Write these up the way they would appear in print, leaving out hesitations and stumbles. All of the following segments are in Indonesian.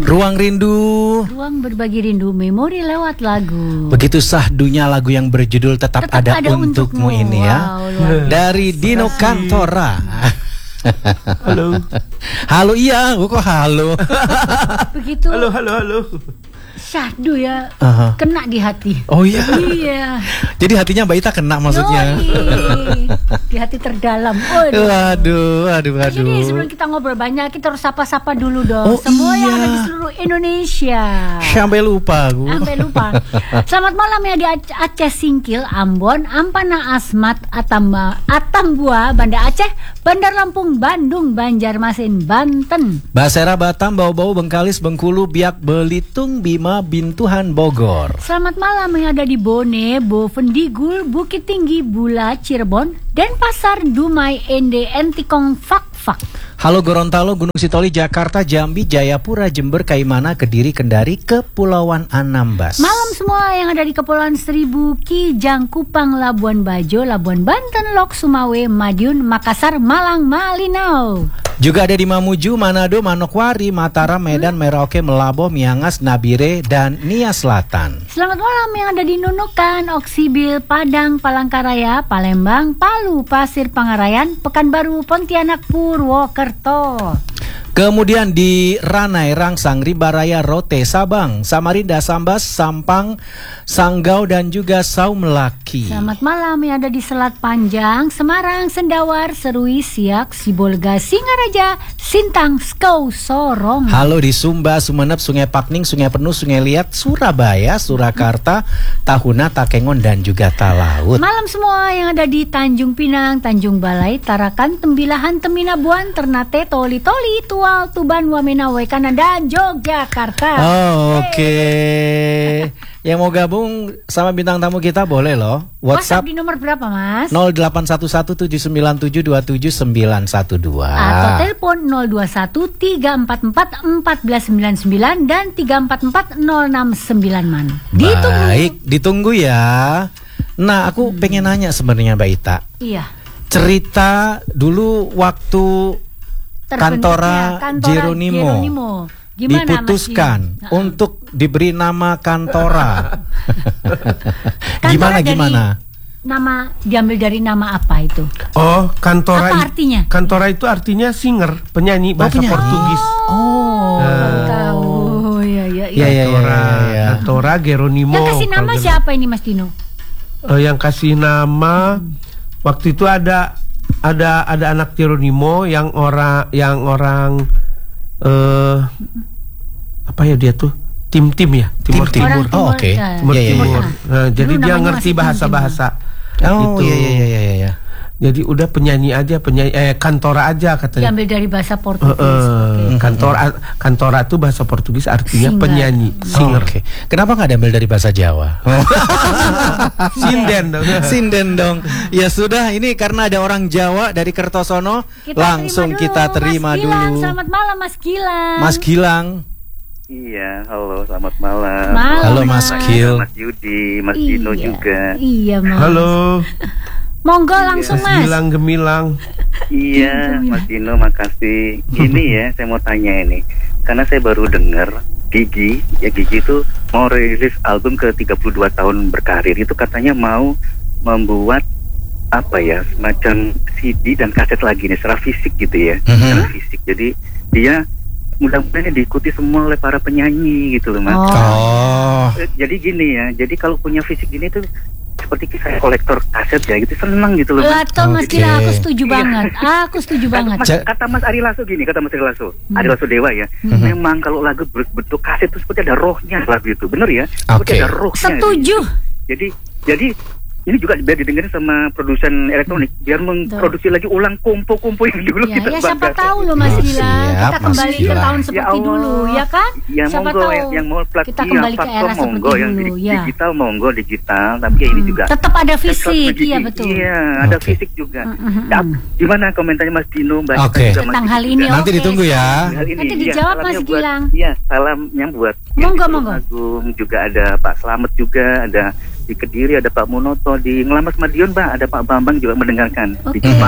Ruang Rindu. Ruang berbagi rindu, memori lewat lagu. Begitu sahdunya lagu yang berjudul Tetap Ada Untukmu ini ya. Dari Dino Cantora. Halo. Halo, iya, kok halo. Begitu. Halo. Syahdu ya, kena di hati. Oh iya. Iya. Jadi hatinya Mbak Ita kena maksudnya. Yoi. Di hati terdalam. Waduh. Jadi sebelum kita ngobrol banyak, kita harus sapa-sapa dulu dong. Oh, Semua yang iya. ada di seluruh Indonesia. Sampai lupa aku. Selamat malam ya di Aceh Singkil, Ambon, Ampana, Asmat, Atambua, Banda Aceh, Bandar Lampung, Bandung, Banjarmasin, Banten, Basera, Batam, Bau-Bau, Bengkalis, Bengkulu, Biak, Belitung, Bima, Bintuhan, Bogor. Selamat malam yang ada di Bone, Bovendigul, Bukit Tinggi, Bula, Cirebon, Denpasar, Dumai, Ende, Entikong, Fak. Halo Gorontalo, Gunung Sitoli, Jakarta, Jambi, Jayapura, Jember, Kaimana, Kediri, Kendari, Kepulauan Anambas. Malam semua yang ada di Kepulauan Seribu, Kijang, Kupang, Labuan Bajo, Labuan Banten, Lok, Sumawe, Madiun, Makassar, Malang, Malinau. Juga ada di Mamuju, Manado, Manokwari, Mataram, Medan, Merauke, Melabo, Miangas, Nabire, dan Nia Selatan. Selamat malam yang ada di Nunukan, Oksibil, Padang, Palangkaraya, Palembang, Palu, Pasir Pangarayan, Pekanbaru, Pontianak, Purwokerto. Kemudian di Ranai, Rangsang, Rimbaraya, Rote, Sabang, Samarinda, Sambas, Sampang, Sanggau, dan juga Saumelaki. Selamat malam yang ada di Selat Panjang, Semarang, Sendawar, Serui, Siak, Sibolga, Singaraja, Sintang, Skau, Sorong. Halo di Sumba, Sumeneb, Sungai Pakning, Sungai Penuh, Sungai Liat, Surabaya, Surakarta, Tahuna, Takengon, dan juga Talaut. Malam semua yang ada di Tanjung Pinang, Tanjung Balai, Tarakan, Tembilahan, Teminabuan, Ternate, Toli-Toli, Tual, Tuban, Wamena, Waikana, dan Yogyakarta. Oh, oke. Yang mau gabung sama bintang tamu kita boleh loh. WhatsApp di nomor berapa, Mas? 0811792912 atau telepon 021-344-1499 dan 344-0699 man. Ditunggu. Baik, ditunggu ya. Nah, aku pengen nanya sebenarnya Mbak Ita. Iya. Cerita dulu waktu Cantora Geronimo diputuskan untuk diberi nama Cantora. Gimana? Nama diambil dari nama apa itu? Oh, Cantora. Apa artinya? Cantora itu artinya singer, penyanyi bahasa Portugis. Tahu. Iya. Cantora Geronimo. Yang kasih nama siapa ini, Mas Dino? Yang kasih nama waktu itu ada anak Geronimo yang orang apa ya dia tuh tim ya Timur. Oh, oke. Timur. Nah, jadi dia ngerti bahasa-bahasa. Oh iya. Jadi udah penyanyi Cantora aja katanya. Diambil dari bahasa Portugis. Cantora itu bahasa Portugis artinya singer. penyanyi, singer. Oke. Kenapa nggak diambil dari bahasa Jawa? Sinden dong. Ya sudah, ini karena ada orang Jawa dari Kertosono, langsung kita terima dulu. Selamat malam Mas Gilang. Mas Gilang. Iya, halo, selamat malam. Halo Mas Gil. Mas Yudi, Mas Dino juga. Iya, Mas. Halo. Monggo langsung Mas. Gemilang. Iya, Mas Dino, makasih. Ini ya, saya mau tanya ini. Karena saya baru dengar Gigi itu mau rilis album ke 32 tahun berkarir. Itu katanya mau membuat apa ya, semacam CD dan kaset lagi nih, secara fisik gitu ya. Secara fisik. Jadi dia mudah-mudahan diikuti semua oleh para penyanyi gitu loh, Mas. Jadi gini ya, jadi kalau punya fisik gini tuh seperti saya kolektor kaset ya gitu, senang gitu loh. Mas Gilang, aku setuju banget. Kata Mas Ari Lasso gini, Ari Lasso Dewa ya. Memang kalau lagu berbentuk kaset itu seperti ada rohnya lagu itu, bener ya? Seperti ada rohnya. Setuju. Jadi ini juga biar didengerin sama produsen elektronik, biar memproduksi lagi ulang kompo-kompo yang dulu kita bangga. Ya siapa tahu loh Mas Gilang, kita kembali ke tahun seperti dulu, ya kan? Ya siapa monggo tahu yang mau kita kembali ke era seperti dulu, ya. Digital, tapi ini juga tetap ada fisik, iya betul. Iya, ada fisik juga. Gimana komentarnya Mas Dino, Mbak? Tentang hal ini. Nanti ditunggu ya. Nanti dijawab Mas Gilang. Iya, salamnya buat monggo. Agung juga ada Pak Slamet juga ada. Di Kediri ada Pak Munoto, di Ngelamas Madiun Pak ada Pak Bambang juga mendengarkan. Di Jepang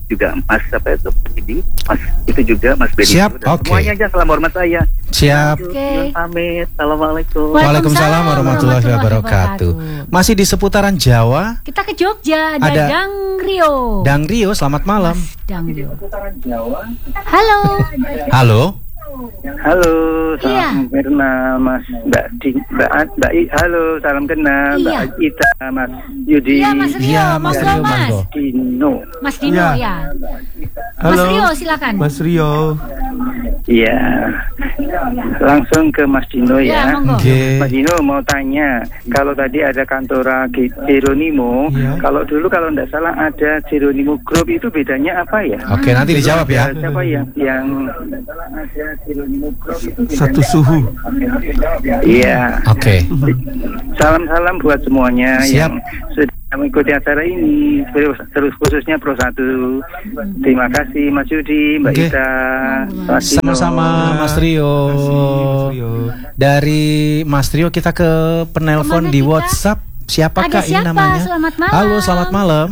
juga Mas apa itu Bedi, Mas itu juga Mas Bedi. Siap, Dan oke. semuanya aja salam hormat saya. Siap. Oke. Pamit. Assalamualaikum. Waalaikumsalam warahmatullahi wabarakatuh. Masih di seputaran Jawa. Kita ke Jogja, ada Ada Dang Rio. Dang Rio, selamat malam. Dang Rio. Halo. Halo. Halo, Iya. salam kenal Mas Mbak I, halo, salam kenal Iya. Mbak Ita, Mas Yudi, Iya Mas Rio, Iya, Mas monggo Rio, Mas. monggo. Dino. Mas Dino Iya. ya. Halo. Mas Rio silakan. Mas Rio. Iya, langsung ke Mas Dino Ya, ya. monggo. Oke. Mas Dino mau tanya, kalau tadi ada kantora Jeronimo, Iya. kalau dulu kalau tidak salah ada Jeronimo Group, itu bedanya apa ya? Oke, nanti dijawab ya. Siapa yang ada Jeronimo Group itu bedanya Satu suhu. Iya. Oke. Salam-salam buat semuanya Siap. yang sudah mengikuti acara ini, terus khususnya Pro 1. Terima kasih Mas Yudi, Mbak Oke. Ita, Mas Dino. Sama-sama Mas Rio. Mas Rio. Dari Mas Rio kita ke penelpon Kemana di kita? WhatsApp. Siapakah Ada ini siapa? namanya? Selamat malam. Halo, selamat malam.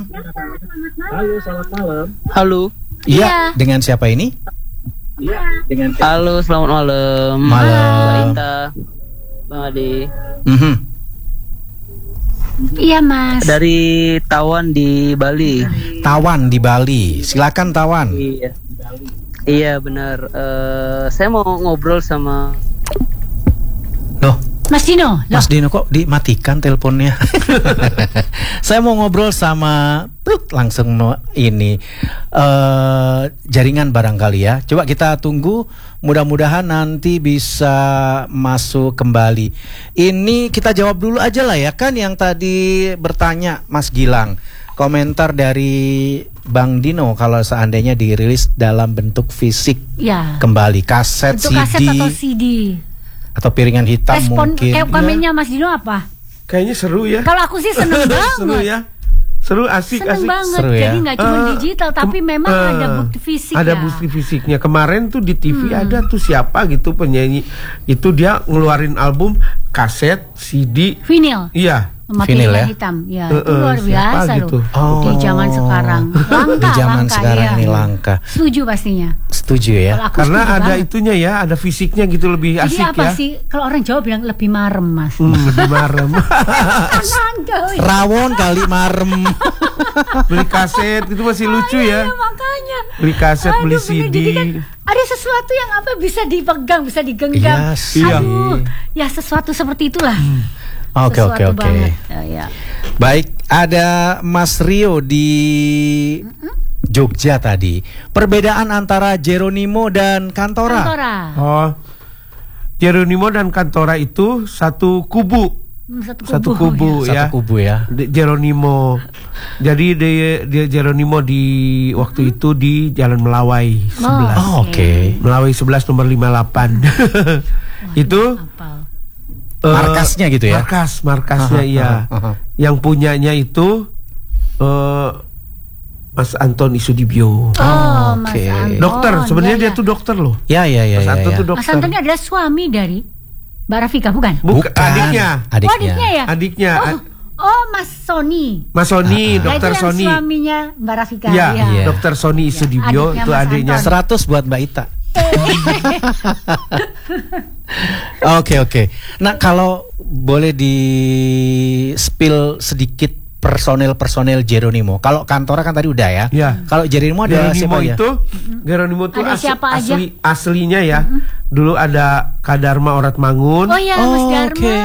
Halo. Iya, Iya. dengan siapa ini? Halo, selamat malam. Malam. Mbak Ita, Bang Ade. Mhm. Iya Mas. Dari Tawan di Bali. Tawan di Bali. Silakan Tawan. Iya. Iya benar. Saya mau ngobrol sama. Loh, Mas Dino. Loh. Mas Dino kok dimatikan teleponnya? Saya mau ngobrol sama langsung ini jaringan barangkali ya. Coba kita tunggu, mudah-mudahan nanti bisa masuk kembali. Ini kita jawab dulu aja lah ya, kan yang tadi bertanya Mas Gilang. Komentar dari Bang Dino kalau seandainya dirilis dalam bentuk fisik Ya. kembali, kaset, Untuk CD, kaset atau CD. atau piringan hitam Respon mungkin. komennya Mas Dino apa? Kayaknya seru ya. Kalau aku sih seneng banget. Seru ya. Seru, asik, Seneng asik. banget. Seru ya. Jadi nggak cuma Eh, digital, tapi memang ada bukti fisik ada ya. bukti fisiknya. Kemarin tuh di TV ada tuh siapa gitu penyanyi itu, dia ngeluarin album kaset, CD. Vinyl. Iya. Memakai Vinyl piringan ya? hitam. Ya, itu luar Siapa biasa gitu? loh. Oh. Di zaman sekarang. Langka, Di zaman langka, sekarang iya. ini langka. Setuju pastinya. Setuju ya. Kalau aku Karena setuju ada banget. itunya ya, ada fisiknya gitu, lebih Jadi asik apa ya. sih? Kalau orang Jawa bilang lebih marem Mas. Lebih marem. Langka. Rawon kali marem. Beli kaset itu masih lucu ya. Iya, makanya. Beli kaset, beli Aduh, bener. CD. Jadi kan ada sesuatu yang apa bisa dipegang, bisa digenggam. Iya sih. Aduh, ya sesuatu seperti itulah. Oke, Sesuatu oke, oke. banget. Ya. Baik, ada Mas Rio di Jogja tadi. Perbedaan antara Jeronimo dan Kantora. Kantora. Oh. Jeronimo dan Kantora itu satu kubu. Satu kubu Satu ya. kubu ya. Jeronimo. Jadi dia Jeronimo di waktu itu di Jalan Melawai 11. Oh, oke. Melawai 11 nomor 58. Itu Apal. Markasnya gitu ya? Markasnya Aha, iya. aha. Yang punyanya itu Mas Anton Isudibyo. Oh, Mas Oke. Anton. Dokter, sebenarnya Ya, dia ya. tuh dokter loh. Ya, ya, ya, Mas ya, Anton ya. tuh Mas dokter. Anton ini adalah suami dari Mbak Rafika, bukan? Bukan, adiknya. Adiknya. Oh, adiknya ya? Adiknya. Oh, Mas Sony. Mas Sony, Nah, dokter itu yang Sony. suaminya Mbak Rafika. Iya, Iya. dokter Sony Isudibyo Adiknya itu Mas adiknya. Anton. 100 buat Mbak Ita. Oke, oke. Nah, kalau boleh di spill sedikit personel Jeronimo. Kalau Kantora kan tadi udah ya. Iya. Kalau Jeronimo ada Geronimo siapa ya? itu, Geronimo itu Ada siapa aja? aslinya ya. Dulu ada Kadarma Oratmangun, Oh ya, Mas Oh, Dharma. oke.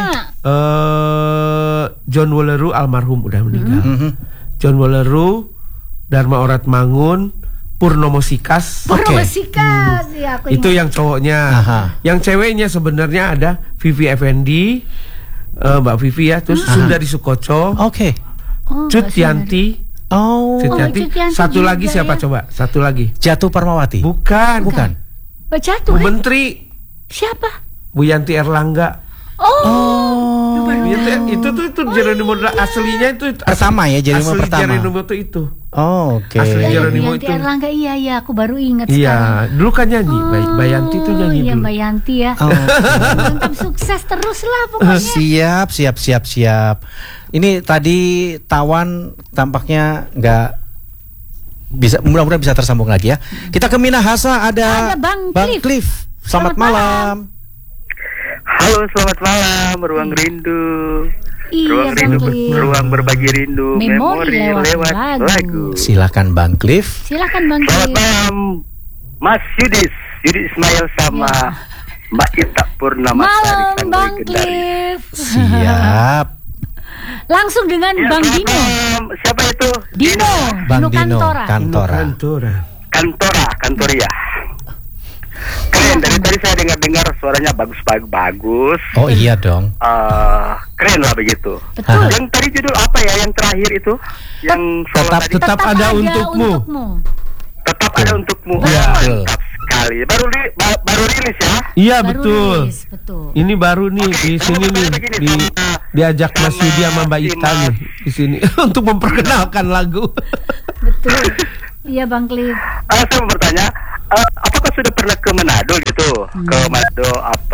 John Woleru almarhum udah meninggal. Mhm. John Woleru, Dharma Oratmangun, Purnomo Sikas. Oke. Purwosikas. Ya, aku Itu ingat. yang cowoknya. Aha. Yang ceweknya sebenarnya ada Vivi Effendi, Mbak Vivi ya, terus Sundari Sukoco, Oke. Oh, Cut Mbak Sundari. Yanti, Oh, Oh, Yanti. Cut Yanti Satu juga lagi siapa ya. coba? Satu lagi. Jatuh Parmawati. Bukan. Bukan. Mbak Jatuh Bu kan? Menteri, Siapa? Bu Yanti Erlangga. Oh. Itu Jeronimo aslinya itu Pertama ya, Jeronimo asli pertama. Jeronimo itu. Oh, oke. Asli Ya, Jeronimo Yanti itu. Erlangga, iya, aku baru ingat sekarang. Iya, dulu kan nyanyi. Mbak Yanti tuh nyanyi Iya, dulu. Mbak Yanti ya. Oh. Mantap, sukses terus lah pokoknya. Siap. Ini tadi Tawan tampaknya nggak bisa mudah-mudahan bisa tersambung lagi ya. Kita ke Minahasa ada Bang Cliff. Selamat malam. Halo, selamat malam, Ruang Rindu. Iya, Bang Cliff. Ruang berbagi rindu, Memori lewat lagu. Silakan Bang Cliff. Silakan Bang Selamat Cliff. malam, Mas Yudi Ismail sama Mbak Ita Purnama Malam Bang Cliff. Siap. Langsung dengan Bang Dino. Siapa itu? Dino. Bang Dino Kantora. Kantoria. Keren, dari tadi saya dengar suaranya bagus. Oh iya dong. Keren lah begitu. Betul. Yang tadi judul apa ya yang terakhir itu? Yang solo tadi? Tetap ada untukmu. Tetap ada untukmu. Iya. Mantap sekali. Baru rilis ya? Iya Baru betul. rilis, betul. Ini baru nih di sini nih diajak Mas Yudi sama Mbak Ita nih di sini untuk memperkenalkan lagu. Betul. Iya Bang Cliff. Saya mau bertanya, apakah sudah pernah ke Manado gitu? Ke Manado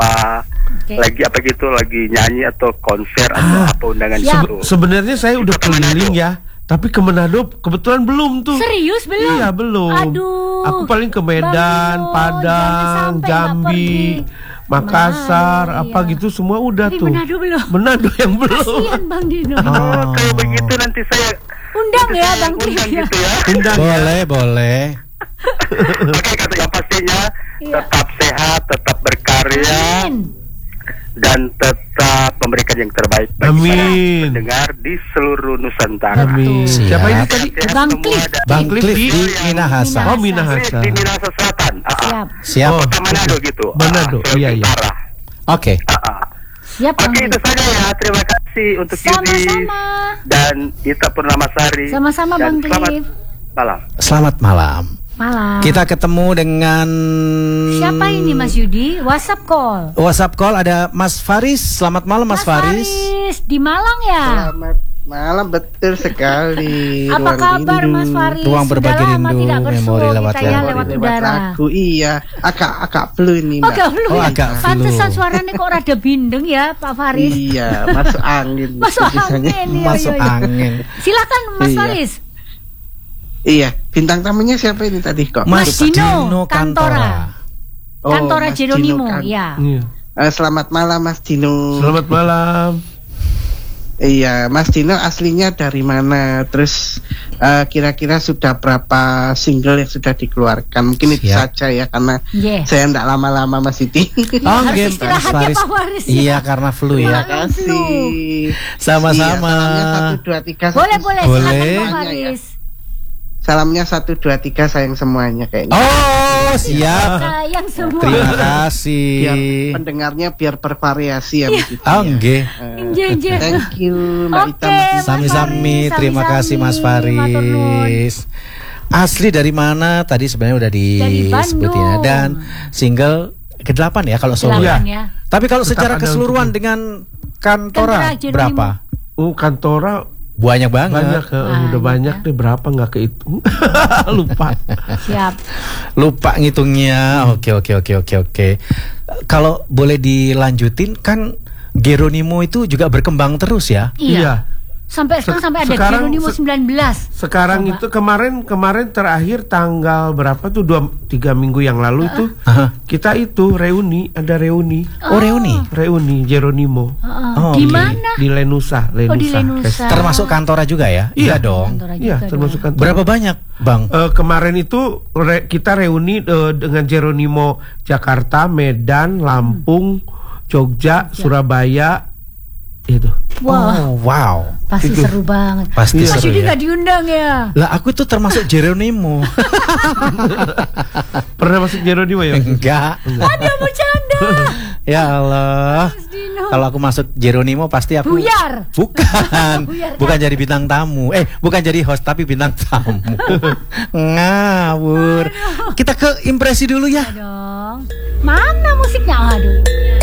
lagi nyanyi atau konser atau apa undangan Siap. gitu? Sebenarnya saya udah keliling ya, tapi ke Manado kebetulan belum tuh. Serius belum? Iya belum. Aduh. Aku paling ke Medan, Bang Dino, jangan Padang, sampai Jambi, nggak Makassar, Manado, apa iya. gitu semua udah Tapi tuh. Manado belum. Manado yang belum. Kasihan Bang Dino. Kalau begitu nanti saya Undang ya Bang Cliff undang ya. gitu ya. Undang ya. Boleh. Oke, kata yang pastinya Iya. tetap sehat, tetap berkarya, Amin. dan tetap memberikan yang terbaik bagi Amin. para pendengar di seluruh Nusantara. Amin. Siap. Siapa ini tadi? Sehat Bang semua Cliff. dan Bang Cliff di Minahasa. Minahasa. Oh Minahasa. di Minahasa Selatan. Siap. Siap. Oh. Kota Manado gitu. Manado, Sulawesi iya, iya. Utara. Oke. Siap Bang Oke, itu Cliff. saja ya. Terima kasih untuk Yudi Sama-sama. dan Ita Purnamasari. Sama-sama, Dan Bang selamat Cliff. malam. Selamat malam. Malam. Kita ketemu dengan Siapa ini Mas Yudi? WhatsApp call. WhatsApp call ada Mas Faris. Selamat malam Mas Faris. Di Malang ya? Selamat malam, betul sekali. Apa Ruang kabar rindu. Mas Faris? Ruang berbagi Sudah lama rindu, tidak bersua memori lewat kita ya lagu. lewat Lewat udara. lagu, iya. Agak flu ini, Oh, Mbak. agak flu Oh, ya? agak flu. Pantesan suaranya kok rada bindeng ya Pak Faris. Iya, masuk angin. Masuk tulisannya. angin. Iya, Masuk iya, iya. angin. Silakan Mas Iya. Faris. Iya, bintang tamunya siapa ini tadi kok? Mas Dino Kantora. Oh, Kantora Mas Jeronimo, Dino kan. ya. Iya. Selamat malam Mas Dino. Selamat malam. Iya, Mas Dino aslinya dari mana? Terus kira-kira sudah berapa single yang sudah dikeluarkan? Mungkin itu Siap. saja ya, karena Yeah. saya enggak lama-lama Mas Siti. Oh, Harus game, istirahat Mas ya, Faris. Pak Faris, ya. Iya, karena flu Terima ya. kasih. Sama-sama. Iya, salamnya 1, 2, 3. Boleh, Boleh. silakan Pak Faris. Salamnya 1, 2, 3 sayang semuanya kayaknya. Oh, siap. Sayang semua. Terima Biar kasih. pendengarnya biar bervariasi ya Mas Siti. Oh, nggih. Nggih, nggih. Thank you Mbak Ita. Oke, Mas Siti. Mas Sami-sami, Faris, terima kasih Mas sami-sami. Matur nuwun. Faris. Asli dari mana? Tadi sebenarnya udah Dari disebutin ya. Bandung. Dan single ke-8 ya kalau solo. Silakan Iya. ya. Tapi kalau Tetap secara ada keseluruhan untuk- dengan Kantora Kantora Jeronimo. berapa? Kantora Banyak banget. banyak, udah banyak deh, berapa nggak kehitung. Lupa. Siap. Lupa ngitungnya. Oke. Kalau boleh dilanjutin kan Geronimo itu juga berkembang terus ya. Iya. Sampai sekarang ada sekarang Geronimo 19. Sekarang Coba. itu kemarin terakhir tanggal berapa tuh 2-3 minggu yang lalu itu Aha. kita itu ada reuni Oh, reuni. Geronimo Oh, Di oke. mana? di Lenusa. Oh, di Lenusa. Termasuk Kantora juga ya? Iya dong. Kantora Iya, juga termasuk dong. kantor. Berapa banyak, Bang? Kemarin itu kita reuni dengan Geronimo Jakarta, Medan, Lampung, Jogja, Surabaya itu. Wah, Oh, wow. pasti itu. seru banget. Pasti Mas seru Yudi ya. nggak diundang ya? Lah aku tuh termasuk Geronimo. Pernah masuk Geronimo ya? Enggak. Ada bercanda. Ya Allah. Mas Dino. Kalau aku masuk Geronimo pasti aku Buyar. Bukan. Buyar, Bukan jadi bintang tamu. Bukan jadi host tapi bintang tamu. Ngawur. Kita ke impresi dulu ya. Dong. Mana musiknya? Aduh.